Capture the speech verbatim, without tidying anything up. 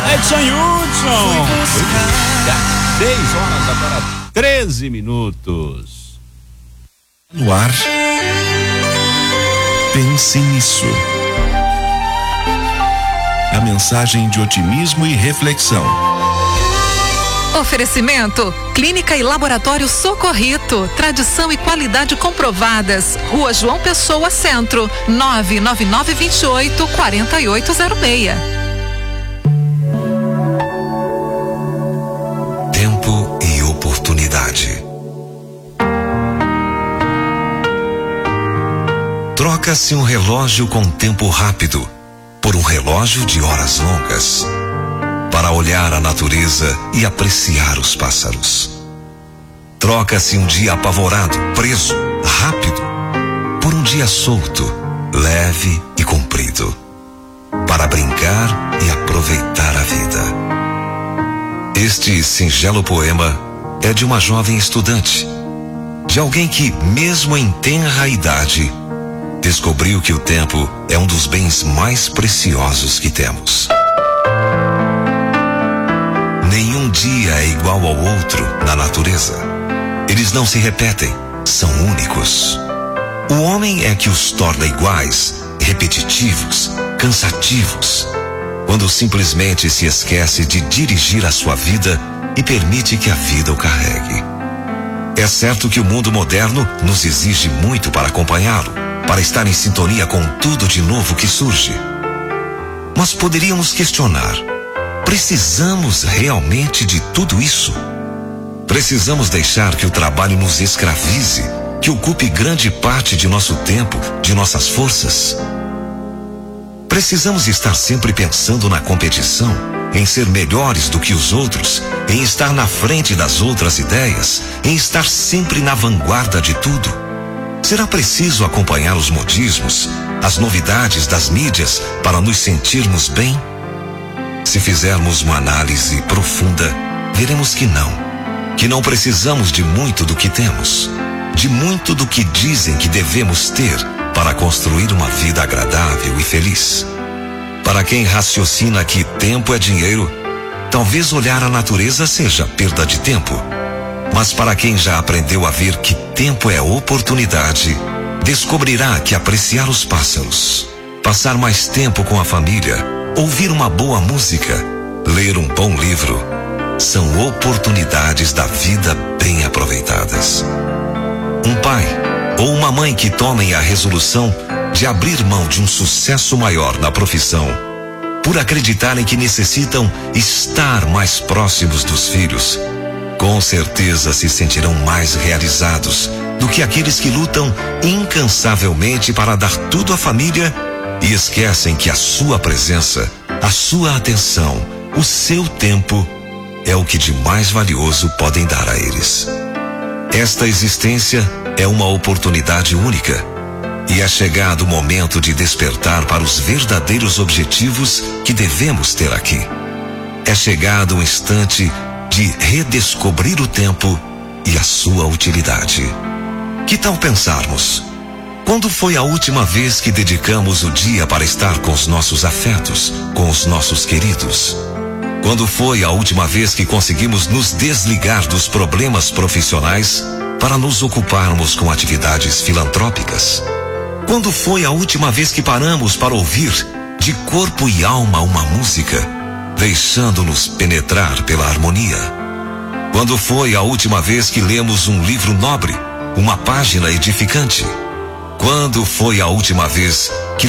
Edson Hudson. seis horas agora, treze minutos. No ar. Pense nisso. A mensagem de otimismo e reflexão. Oferecimento: Clínica e Laboratório Socorrito. Tradição e qualidade comprovadas. Rua João Pessoa, Centro. nove nove nove, dois oito, quatro oito zero seis. Tempo e oportunidade. Troca-se um relógio com tempo rápido por um relógio de horas longas, para olhar a natureza e apreciar os pássaros. Troca-se um dia apavorado, preso, rápido, por um dia solto, leve e comprido, para brincar e aproveitar a vida. Este singelo poema é de uma jovem estudante, de alguém que, mesmo em tenra idade, descobriu que o tempo é um dos bens mais preciosos que temos. Nenhum dia é igual ao outro na natureza. Eles não se repetem, são únicos. O homem é que os torna iguais, repetitivos, cansativos, quando simplesmente se esquece de dirigir a sua vida e permite que a vida o carregue. É certo que o mundo moderno nos exige muito para acompanhá-lo, para estar em sintonia com tudo de novo que surge. Mas poderíamos questionar: precisamos realmente de tudo isso? Precisamos deixar que o trabalho nos escravize, que ocupe grande parte de nosso tempo, de nossas forças? Precisamos estar sempre pensando na competição, em ser melhores do que os outros, em estar na frente das outras ideias, em estar sempre na vanguarda de tudo? Será preciso acompanhar os modismos, as novidades das mídias para nos sentirmos bem? Se fizermos uma análise profunda, veremos que não, que não precisamos de muito do que temos, de muito do que dizem que devemos ter para construir uma vida agradável e feliz. Para quem raciocina que tempo é dinheiro, talvez olhar a natureza seja perda de tempo. Mas para quem já aprendeu a ver que tempo é oportunidade, descobrirá que apreciar os pássaros, passar mais tempo com a família, ouvir uma boa música, ler um bom livro, são oportunidades da vida bem aproveitadas. Um pai ou uma mãe que tomem a resolução de abrir mão de um sucesso maior na profissão, por acreditarem que necessitam estar mais próximos dos filhos, com certeza se sentirão mais realizados do que aqueles que lutam incansavelmente para dar tudo à família e esquecem que a sua presença, a sua atenção, o seu tempo é o que de mais valioso podem dar a eles. Esta existência é uma oportunidade única e é chegado o momento de despertar para os verdadeiros objetivos que devemos ter aqui. É chegado o instante de redescobrir o tempo e a sua utilidade. Que tal pensarmos? Quando foi a última vez que dedicamos o dia para estar com os nossos afetos, com os nossos queridos? Quando foi a última vez que conseguimos nos desligar dos problemas profissionais para nos ocuparmos com atividades filantrópicas? Quando foi a última vez que paramos para ouvir de corpo e alma uma música, deixando-nos penetrar pela harmonia? Quando foi a última vez que lemos um livro nobre, uma página edificante? Quando foi a última vez que